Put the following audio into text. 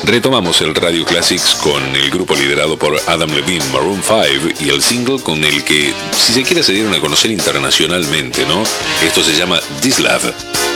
Retomamos el Radio Classics con el grupo liderado por Adam Levine, Maroon 5, y el single con el que, si se quiere, se dieron a conocer internacionalmente, ¿no? Esto se llama This Love.